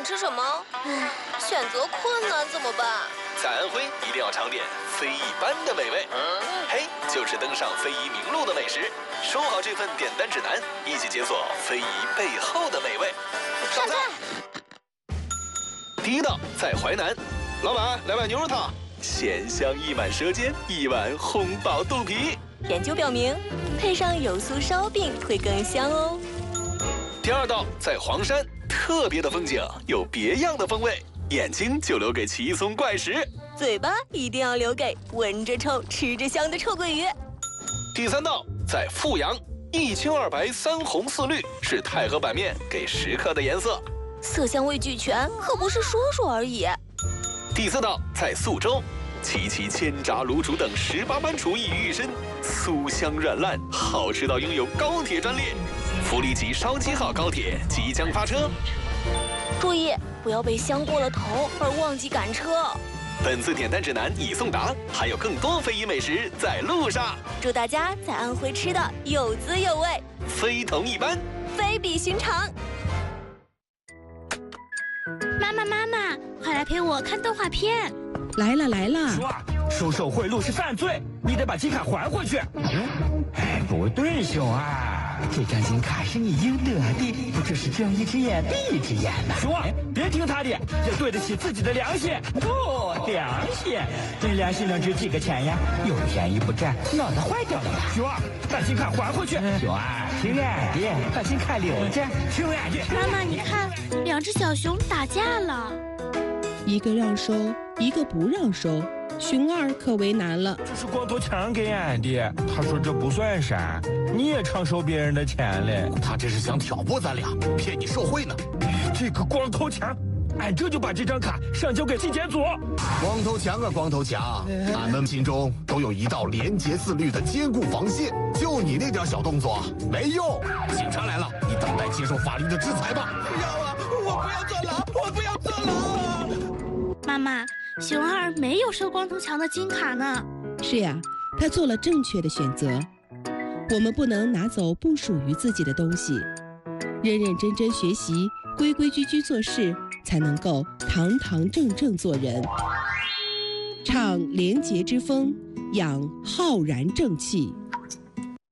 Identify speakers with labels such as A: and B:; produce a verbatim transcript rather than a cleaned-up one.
A: 吃什么？唉，选择困难怎么办？
B: 在安徽一定要尝点非一般的美味。嗯，嘿，就是登上非遗名录的美食。收好这份点单指南，一起解锁非遗背后的美味。
A: 上菜。
B: 第一道在淮南，老板来碗牛肉汤，鲜香溢满舌尖，一碗烘饱肚皮。
C: 研究表明，配上油酥烧饼会更香哦。
B: 第二道在黄山，特别的风景有别样的风味，眼睛就留给奇松怪石，
C: 嘴巴一定要留给闻着臭吃着香的臭鳜鱼。
B: 第三道在阜阳，一青二白三红四绿是太和板面给食客的颜色，
C: 色香味俱全，可不是说说而已。
B: 第四道在宿州，齐齐千炸卤煮等十八般厨艺于一身，酥香软烂，好吃到拥有高铁专列。福利吉烧鸡号高铁即将发车，
C: 注意不要被香过了头而忘记赶车。
B: 本次点单指南已送达，还有更多非遗美食在路上。
C: 祝大家在安徽吃的有滋有味，
B: 非同一般，
C: 非比寻常。
D: 妈妈妈妈，快来陪我看动画片。
E: 来了来了，
F: 说啊，收受贿赂是犯罪，你得把金卡还回去。哎，不对，熊二，
G: 这张金卡是你应得的，不只是睁一只眼闭一只眼呐。
F: 熊二，别听他的，要对得起自己的良心。
G: 哦，良心，这良心能值几个钱呀？有便宜不占，脑袋坏掉了吧？
F: 熊二，把金卡还回去。
G: 熊二，听俺的，把金卡留着。
F: 听俺的。
D: 妈妈，你看，两只小熊打架了。
E: 一个让收，一个不让收，熊二可为难了。
F: 这是光头强给俺的，他说这不算啥，你也常收别人的钱嘞。
H: 他这是想挑拨咱俩，骗你受贿呢。
F: 这个光头强，俺这就把这张卡上交给纪检组。
H: 光头强啊，光头强，俺们心中都有一道廉洁自律的坚固防线，就你那点小动作没用。警察来了，你等待接受法律的制裁吧。
G: 不要啊，我不要坐牢，我不要坐牢。
D: 妈妈，熊二没有收光头强的金卡呢。
E: 是呀，他做了正确的选择。我们不能拿走不属于自己的东西，认认真真学习，规规矩矩做事，才能够堂堂正正做人。唱廉洁之风，养浩然正气。